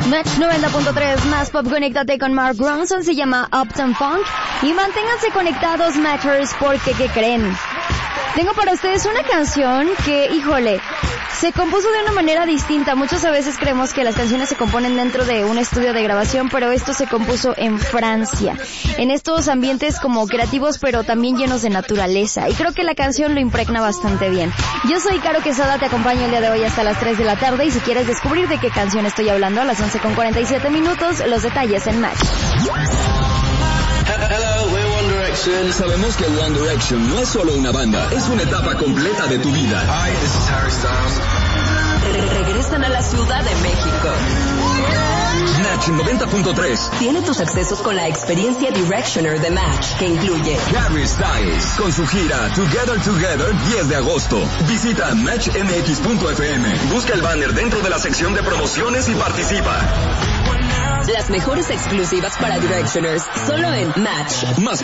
Match 90.3, más pop, conéctate con Mark Ronson, se llama Uptown Funk. Y manténganse conectados, Matchers, porque ¿qué creen? Tengo para ustedes una canción que, híjole, se compuso de una manera distinta. Muchas veces creemos que las canciones se componen dentro de un estudio de grabación, pero esto se compuso en Francia, en estos ambientes como creativos, pero también llenos de naturaleza. Y creo que la canción lo impregna bastante bien. Yo soy Caro Quesada, te acompaño el día de hoy hasta las 3 de la tarde. Y si quieres descubrir de qué canción estoy hablando, a las 11:47, los detalles en Match. Hello, we're One Direction. Sabemos que One Direction no es solo una banda, es una etapa completa de tu vida. Hi, this is Harry Styles. Regresan a la Ciudad de México. Match 90.3 tiene tus accesos con la experiencia Directioner de Match, que incluye Harry Styles con su gira Together 10 de agosto. Visita matchmx.fm, busca el banner dentro de la sección de promociones y participa. Las mejores exclusivas para Directioners, solo en Match. Más